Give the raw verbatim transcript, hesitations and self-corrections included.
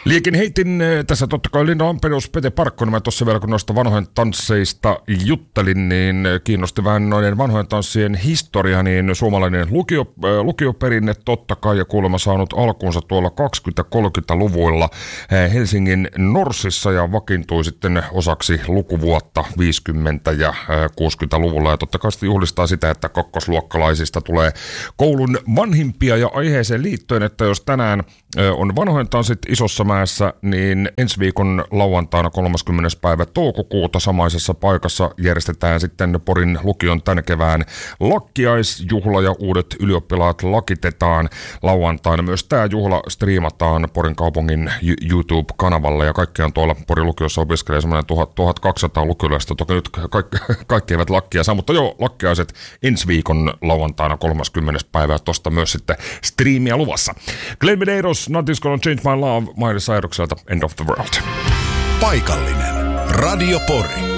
Liekin heitin tässä totta kai Linda Lampenius, Pete Parkkonen. Mä tuossa vielä kun noista vanhojen tansseista juttelin, niin kiinnosti vähän noiden vanhojen tanssien historia, niin suomalainen lukio, äh, lukioperinne totta kai ja kuulemma saanut alkuunsa tuolla kaksikymmentä-kolmekymmentäluvuilla äh, Helsingin Norsissa ja vakiintui sitten osaksi lukuvuotta viisikymmentä- ja äh, kuusikymmentäluvulla ja totta kai juhlistaa sitä, että kakkosluokkalaisista tulee koulun vanhimpia ja aiheeseen liittyen, että jos tänään äh, on vanhojen tanssit isossa mäessä, niin ensi viikon lauantaina kolmaskymmenes päivä toukokuuta samaisessa paikassa järjestetään sitten Porin lukion tämän kevään lakkiaisjuhla ja uudet ylioppilaat lakitetaan lauantaina. Myös tämä juhla striimataan Porin kaupungin YouTube-kanavalle ja kaikki on tuolla Porin lukiossa opiskelee semmoinen tuhatkaksisataa lukiolaista. Toki nyt kaikki, kaikki eivät lakkia saa, mutta joo, lakkiaiset ensi viikon lauantaina kolmaskymmenes päivä. Tosta myös sitten striimiä luvassa. Glenn Medeiros, Nothing's Gonna Change My Love, Miley Cyrukselta End of the World. Paikallinen Radio Pori.